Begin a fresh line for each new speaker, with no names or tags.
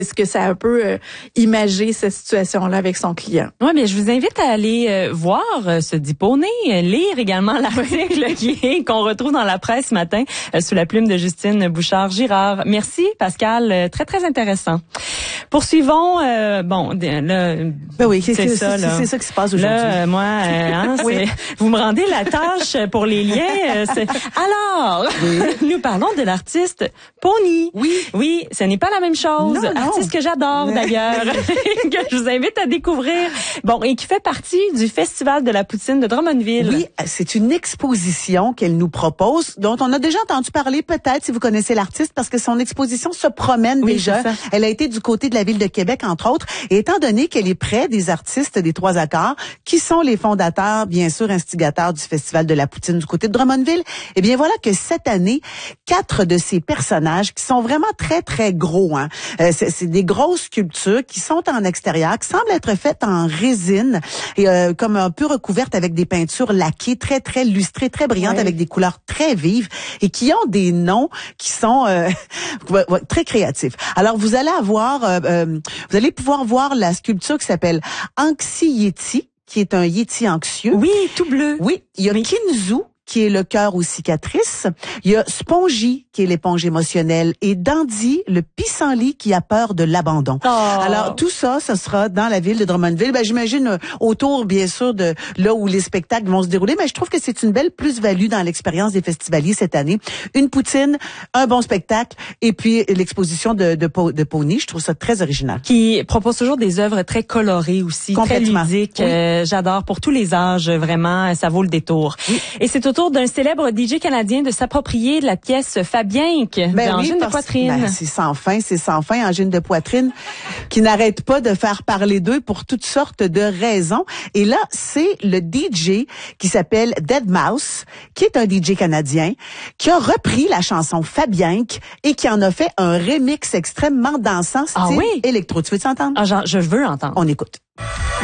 Est-ce que ça a un peu imagé cette situation-là avec son client?
Oui, mais je vous invite à aller voir ce Dipôné, lire également l'article qu'on retrouve dans la presse ce matin sous la plume de Justine Bouchard-Girard. Merci Pascal, très très intéressant. Poursuivons,
oui, c'est ça qui se passe aujourd'hui.
Là, moi, oui. Vous me rendez la tâche pour les liens. Alors, nous parlons de l'artiste Pony. Oui, ce n'est pas la même chose.
Non.
Artiste que j'adore d'ailleurs, que je vous invite à découvrir. Bon, et qui fait partie du Festival de la poutine de Drummondville.
Oui, c'est une exposition qu'elle nous propose, dont on a déjà entendu parler peut-être si vous connaissez l'artiste, parce que son exposition se promène déjà. Elle a été du côté de la ville de Québec, entre autres. Et étant donné qu'elle est près des artistes des Trois Accords, qui sont les fondateurs, bien sûr, instigateurs du Festival de la poutine du côté de Drummondville, eh bien voilà que cette année, 4 de ces personnages qui sont vraiment très, très gros, c'est des grosses sculptures qui sont en extérieur, qui semblent être faites en résine et comme un peu recouvertes avec des peintures laquées, très, très lustrées, très brillantes, avec des couleurs très vives et qui ont des noms qui sont très créatifs. Alors, vous allez vous allez pouvoir voir la sculpture qui s'appelle Anxi Yeti, qui est un Yeti anxieux.
Oui, tout bleu.
Oui, il y a Kinzu, qui est le cœur aux cicatrices. Il y a Spongy, qui est l'éponge émotionnelle, et Dandy, le pissenlit qui a peur de l'abandon. Alors, tout ça, ce sera dans la ville de Drummondville. J'imagine autour, bien sûr, de là où les spectacles vont se dérouler, mais je trouve que c'est une belle plus-value dans l'expérience des festivaliers cette année. Une poutine, un bon spectacle, et puis l'exposition de Pony. Je trouve ça très original.
Qui propose toujours des œuvres très colorées aussi, très ludiques. J'adore, pour tous les âges, vraiment, ça vaut le détour. Et c'est autour d'un célèbre DJ canadien de s'approprier de la pièce Fabienque d'Angine de Poitrine.
C'est sans fin, Angine de Poitrine, qui n'arrête pas de faire parler d'eux pour toutes sortes de raisons. Et là, c'est le DJ qui s'appelle Deadmau5, qui est un DJ canadien, qui a repris la chanson Fabienque et qui en a fait un remix extrêmement dansant, style électro. Tu veux-tu entendre?
Je veux entendre.
On écoute.